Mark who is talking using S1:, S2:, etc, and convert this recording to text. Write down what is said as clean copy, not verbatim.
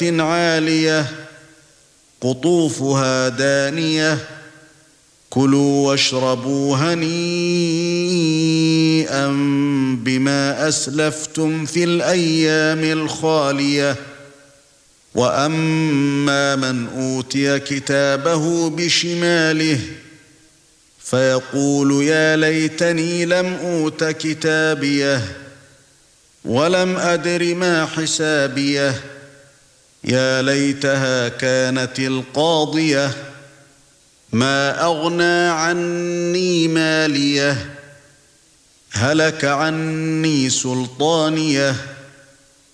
S1: عالية قطوفها دانية كلوا واشربوا هنيئا بما أسلفتم في الأيام الخالية وأما من أوتي كتابه بشماله فيقول يا ليتني لم أوت كتابيه ولم أدر ما حسابيه يا ليتها كانت القاضية ما أغنى عني ماليه هلك عني سلطانيه